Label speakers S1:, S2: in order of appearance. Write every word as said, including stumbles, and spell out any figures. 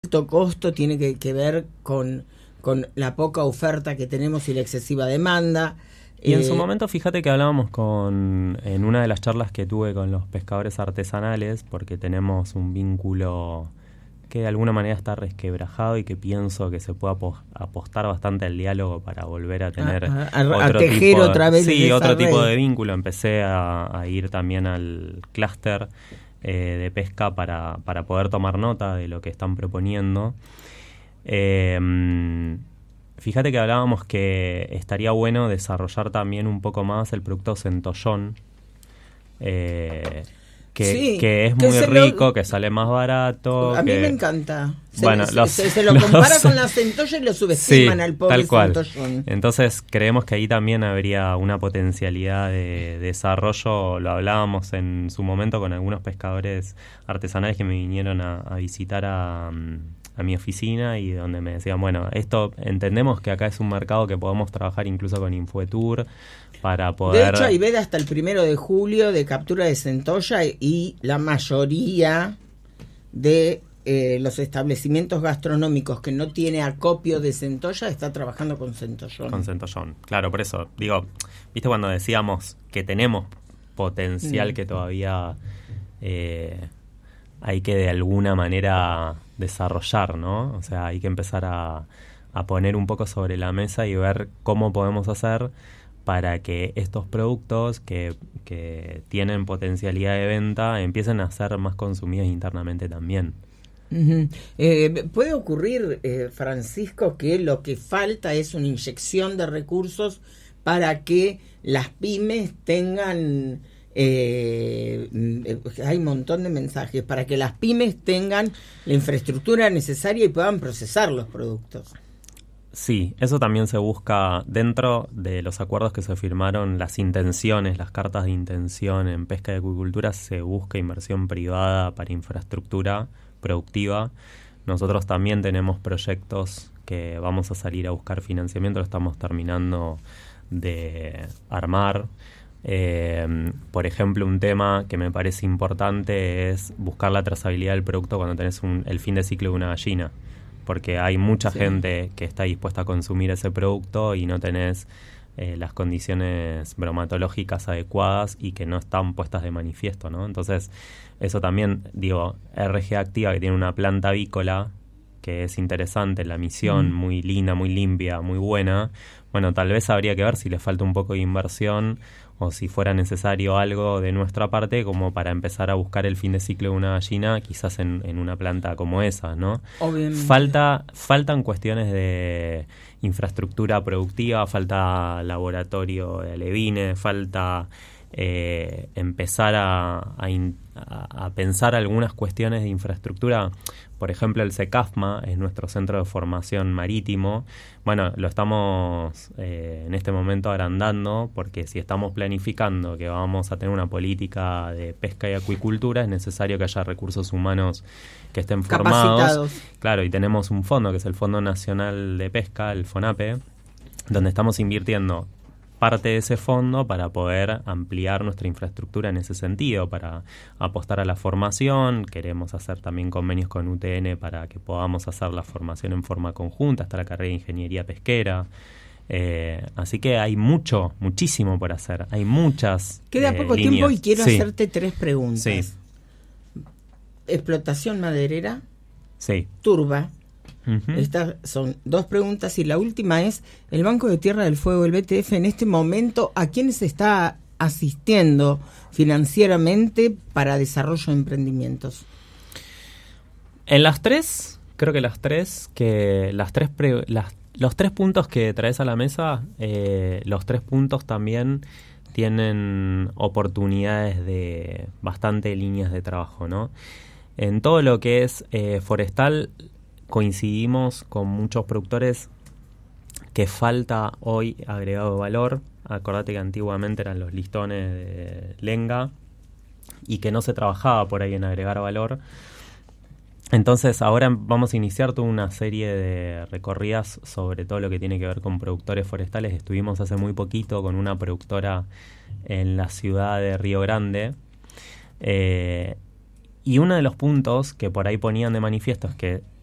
S1: alto costo tiene que, que ver con, con la poca oferta que tenemos y la excesiva demanda.
S2: Y en
S1: eh,
S2: su momento, fíjate que hablábamos con en una de las charlas que tuve con los pescadores artesanales, porque tenemos un vínculo que de alguna manera está resquebrajado y que pienso que se puede apo- apostar bastante al diálogo para volver a tener
S1: a, a,
S2: otro
S1: a tejer
S2: tipo de,
S1: otra vez
S2: sí,
S1: esa
S2: otro
S1: red.
S2: tipo de vínculo. Empecé a, a ir también al clúster eh, de pesca para, para poder tomar nota de lo que están proponiendo. Eh, fíjate que hablábamos que estaría bueno desarrollar también un poco más el producto centollón, eh, que,
S1: sí,
S2: que es
S1: que
S2: muy rico,
S1: lo,
S2: que sale más barato.
S1: A
S2: que,
S1: mí me encanta. Se,
S2: bueno,
S1: se,
S2: los,
S1: se, se lo
S2: los,
S1: compara con la centolla y lo subestiman
S2: sí,
S1: al pobre
S2: tal cual.
S1: centollón.
S2: Entonces creemos que ahí también habría una potencialidad de, de desarrollo. Lo hablábamos en su momento con algunos pescadores artesanales que me vinieron a, a visitar a, a mi oficina y donde me decían, bueno, esto entendemos que acá es un mercado que podemos trabajar incluso con Infuetur para poder...
S1: De hecho, hay veda hasta el primero de julio de captura de centolla y la mayoría de eh, los establecimientos gastronómicos que no tiene acopio de centolla está trabajando con centollón.
S2: Con centollón, claro, por eso. Digo, ¿viste cuando decíamos que tenemos potencial mm. que todavía eh, hay que de alguna manera desarrollar, ¿no? O sea, hay que empezar a, a poner un poco sobre la mesa y ver cómo podemos hacer para que estos productos que, que tienen potencialidad de venta empiecen a ser más consumidos internamente también.
S1: Uh-huh. Eh, ¿Puede ocurrir, eh, Francisco, que lo que falta es una inyección de recursos para que las pymes tengan... Eh, hay un montón de mensajes para que las pymes tengan la infraestructura necesaria y puedan procesar los productos?
S2: Sí, eso también se busca dentro de los acuerdos que se firmaron, las intenciones, las cartas de intención en pesca y acuicultura, se busca inversión privada para infraestructura productiva. Nosotros también tenemos proyectos que vamos a salir a buscar financiamiento, lo estamos terminando de armar. Eh, por ejemplo, un tema que me parece importante es buscar la trazabilidad del producto cuando tenés un, el fin de ciclo de una gallina, porque hay mucha sí. gente que está dispuesta a consumir ese producto y no tenés eh, las condiciones bromatológicas adecuadas y que no están puestas de manifiesto, ¿no? Entonces, eso también, digo, R G Activa, que tiene una planta avícola que es interesante, la misión mm. muy linda, muy limpia, muy buena. Bueno, tal vez habría que ver si le falta un poco de inversión o si fuera necesario algo de nuestra parte como para empezar a buscar el fin de ciclo de una gallina, quizás en, en una planta como esa, ¿no?
S1: Obviamente.
S2: Falta, faltan cuestiones de infraestructura productiva, falta laboratorio de alevines, falta eh, empezar a, a, in, a, a pensar algunas cuestiones de infraestructura. Por ejemplo, el CECAFMA es nuestro centro de formación marítimo. Bueno, lo estamos eh, en este momento agrandando porque si estamos planificando que vamos a tener una política de pesca y acuicultura, es necesario que haya recursos humanos que estén formados.
S1: Capacitados.
S2: Claro, y tenemos un fondo que es el Fondo Nacional de Pesca, el FONAPE, donde estamos invirtiendo parte de ese fondo para poder ampliar nuestra infraestructura en ese sentido, para apostar a la formación. Queremos hacer también convenios con U T N para que podamos hacer la formación en forma conjunta, hasta la carrera de ingeniería pesquera. Eh, así que hay mucho, muchísimo por hacer. Hay muchas
S1: Queda
S2: eh,
S1: poco
S2: líneas.
S1: tiempo y quiero
S2: sí.
S1: hacerte tres preguntas.
S2: Sí.
S1: Explotación maderera.
S2: Sí.
S1: Turba.
S2: Uh-huh.
S1: Estas son dos preguntas y la última es, el Banco de Tierra del Fuego, el B T F, en este momento, ¿a quiénes está asistiendo financieramente para desarrollo de emprendimientos?
S2: En las tres, creo que las tres, que las tres pre, las, los tres puntos que traes a la mesa, eh, los tres puntos también tienen oportunidades de bastante líneas de trabajo, ¿no? En todo lo que es eh, forestal, coincidimos con muchos productores que falta hoy agregado de valor. Acordate que antiguamente eran los listones de lenga y que no se trabajaba por ahí en agregar valor. Entonces ahora vamos a iniciar toda una serie de recorridas sobre todo lo que tiene que ver con productores forestales. Estuvimos hace muy poquito con una productora en la ciudad de Río Grande. Eh, y uno de los puntos que por ahí ponían de manifiesto es que